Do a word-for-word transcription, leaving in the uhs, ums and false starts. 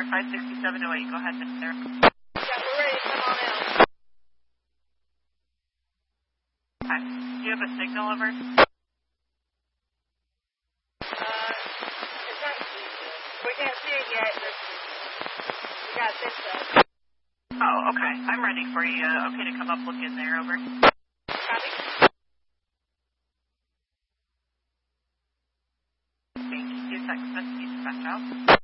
five sixty-seven oh eight. Go ahead, mister. Yeah, we're ready to come on out. Okay. Do you have a signal over? Uh, it's not, we can't see it yet. We got this up. Oh, okay. I'm ready for you. Okay to come up, look in there, over. Copy? Thank you. Text message dispatch out.